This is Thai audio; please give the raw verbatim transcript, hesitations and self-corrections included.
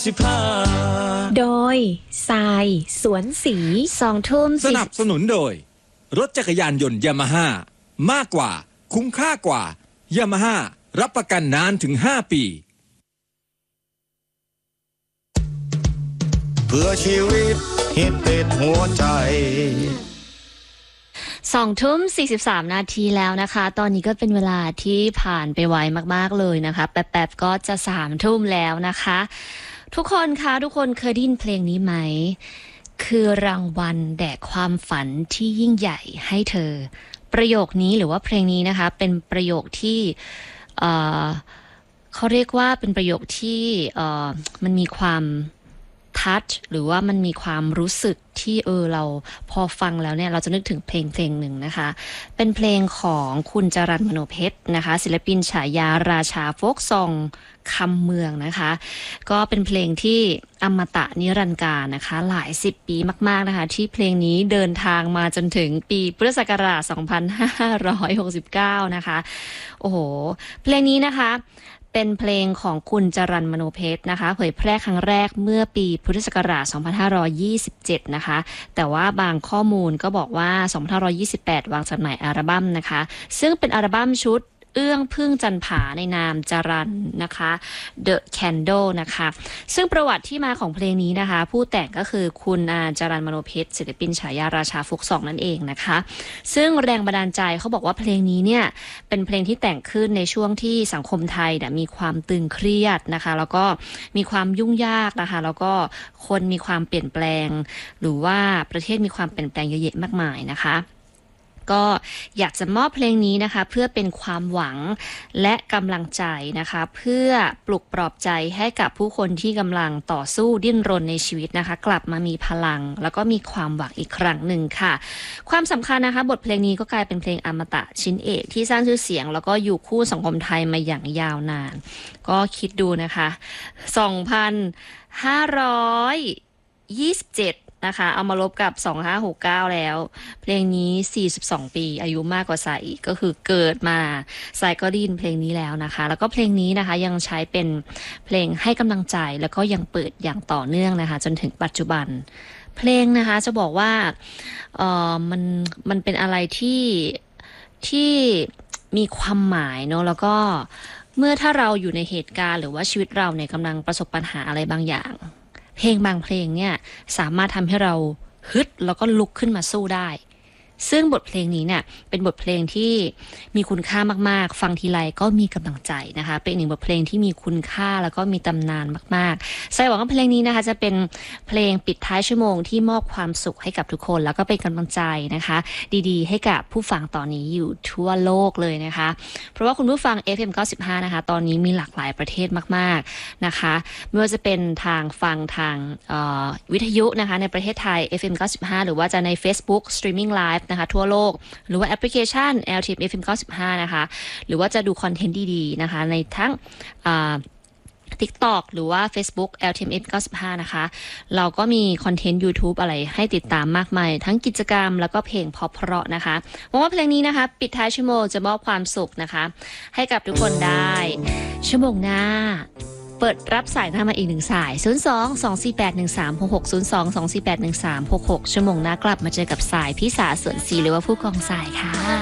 สิบห้าโดยทรายสวนสีสองทุ่มสนับสนุนโดยรถจักรยานยนต์ยามาฮ่ามากกว่าคุ้มค่ากว่ายามาฮ่ารับประกันนานถึงห้าปีเพื่อชีวิตฮิตติดหัวใจสองทุ่มสี่สิบสามนาทีแล้วนะคะตอนนี้ก็เป็นเวลาที่ผ่านไปไวมากๆเลยนะคะแป๊บๆก็จะสามทุ่มแล้วนะคะทุกคนคะทุกคนเคยได้ยินเพลงนี้ไหมคือรางวัลแด่ความฝันที่ยิ่งใหญ่ให้เธอประโยคนี้หรือว่าเพลงนี้นะคะเป็นประโยคที่เอ่อเขาเรียกว่าเป็นประโยคที่เอ่อมันมีความทัชหรือว่ามันมีความรู้สึกที่เออเราพอฟังแล้วเนี่ยเราจะนึกถึงเพลงเพลงหนึ่งนะคะเป็นเพลงของคุณจรัญ มโนเพชรนะคะศิลปินฉายาราชาโฟกซองคำเมืองนะคะก็เป็นเพลงที่อมตะนิรันดร์กาลนะคะหลายสิบปีมากๆนะคะที่เพลงนี้เดินทางมาจนถึงปีพุทธศักราชสองพันห้าร้อยหกสิบเก้านะคะโอ้โหเพลงนี้นะคะเป็นเพลงของคุณจรัญ มโนเพชรนะคะเผยแพร่ครั้งแรกเมื่อปีพุทธศักราชสองพันห้าร้อยยี่สิบเจ็ดนะคะแต่ว่าบางข้อมูลก็บอกว่าสองพันห้าร้อยยี่สิบแปดวางจำหน่ายอัลบั้มนะคะซึ่งเป็นอัลบั้มชุดเอื้องพึ่งจันผาในนามจรัญนะคะ The Candle นะคะซึ่งประวัติที่มาของเพลงนี้นะคะผู้แต่งก็คือคุณอาจรัญ มโนเพชรศิลปินฉายาราชาฟุกซองนั่นเองนะคะซึ่งแรงบันดาลใจเขาบอกว่าเพลงนี้เนี่ยเป็นเพลงที่แต่งขึ้นในช่วงที่สังคมไทยเนี่ยมีความตึงเครียดนะคะแล้วก็มีความยุ่งยากนะคะแล้วก็คนมีความเปลี่ยนแปลงหรือว่าประเทศมีความเปลี่ยนแปลงเยอะแยะมากมายนะคะก็อยากจะมอบเพลงนี้นะคะเพื่อเป็นความหวังและกำลังใจนะคะเพื่อปลุกปลอบใจให้กับผู้คนที่กำลังต่อสู้ดิ้นรนในชีวิตนะคะกลับมามีพลังแล้วก็มีความหวังอีกครั้งหนึ่งค่ะความสำคัญนะคะบทเพลงนี้ก็กลายเป็นเพลงอมตะชิ้นเอกที่สร้างชื่อเสียงแล้วก็อยู่คู่สังคมไทยมาอย่างยาวนานก็คิดดูนะคะสองพันห้าร้อยยี่สิบเจ็ดนะคะเอามาลบกับสองพันห้าร้อยหกสิบเก้าแล้วเพลงนี้สี่สิบสองปีอายุมากกว่าสายอีกก็คือเกิดมาสายก็ได้ยินเพลงนี้แล้วนะคะแล้วก็เพลงนี้นะคะยังใช้เป็นเพลงให้กำลังใจแล้วก็ยังเปิดอย่างต่อเนื่องนะคะจนถึงปัจจุบันเพลงนะคะจะบอกว่าเออมันมันเป็นอะไรที่ที่มีความหมายเนาะแล้วก็เมื่อถ้าเราอยู่ในเหตุการณ์หรือว่าชีวิตเราเนี่ยกำลังประสบปัญหาอะไรบางอย่างเพลงบางเพลงเนี่ยสามารถทำให้เราฮึดแล้วก็ลุกขึ้นมาสู้ได้ซึ่งบทเพลงนี้เนี่ยเป็นบทเพลงที่มีคุณค่ามากๆฟังทีไรก็มีกำลังใจนะคะเป็นหนึ่งบทเพลงที่มีคุณค่าแล้วก็มีตำนานมากๆใส่หวังว่าเพลงนี้นะคะจะเป็นเพลงปิดท้ายชั่วโมงที่มอบความสุขให้กับทุกคนแล้วก็เป็นกำลังใจนะคะดีๆให้กับผู้ฟังตอนนี้อยู่ทั่วโลกเลยนะคะเพราะว่าคุณผู้ฟัง เอฟ เอ็ม เก้าสิบห้านะคะตอนนี้มีหลากหลายประเทศมากๆนะคะไม่ว่าจะเป็นทางฟังทางวิทยุนะคะในประเทศไทย เอฟ เอ็ม เก้าสิบห้า หรือว่าจะใน Facebook Streaming Liveนะคะทั่วโลกหรือว่าแอปพลิเคชัน แอล ที เอ็ม เอฟ เอ็ม เก้าสิบห้า นะคะหรือว่าจะดูคอนเทนต์ดีๆนะคะในทั้งTikTok หรือว่า Facebook แอล ที เอ็ม เอฟ เก้าสิบห้า นะคะเราก็มีคอนเทนต์ YouTube อะไรให้ติดตามมากมายทั้งกิจกรรมแล้วก็เพลงเพราะๆนะคะหวังว่าเพลงนี้นะคะปิดท้ายชั่วโมงจะมอบความสุขนะคะให้กับทุกคนได้ชั่วโมงหน้าเปิดรับสายเข้ามาอีกหนึ่งสายศูนย์ สอง สอง สี่ แปด หนึ่ง สาม หก หก ศูนย์ สอง สอง สี่ แปด หนึ่ง สาม หก หกชั่วโมงหน้ากลับมาเจอกับสายพี่สาสวนศรีหรือว่าผู้กองสายค่ะ